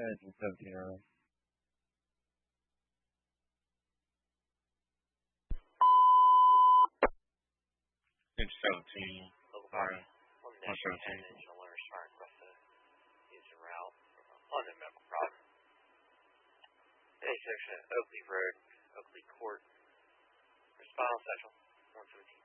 Engine 17 early. Engine 17. Alright. 1-10 engine alert, start requested. Use a route. London Medical Problem. A section Oakley Road, Oakley Court. Respond central. 117.